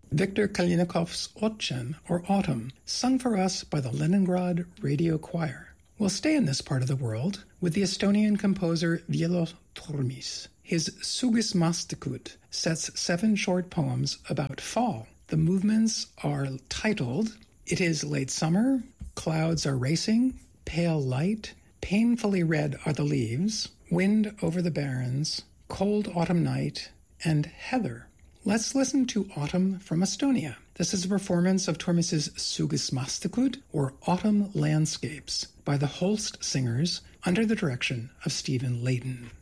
Viktor Kalinikov's Otchen, or Autumn, sung for us by the Leningrad Radio Choir. We'll stay in this part of the world with the Estonian composer Vielo Tormis. His Sugismastikut sets 7 short poems about fall. The movements are titled, It is Late Summer, Clouds Are Racing, Pale Light, Painfully Red Are the Leaves, Wind Over the Barrens, Cold Autumn Night, and Heather. Let's listen to Autumn from Estonia. This is a performance of Tormis's Sugismastikut, or Autumn Landscapes, by the Holst Singers under the direction of Stephen Layton.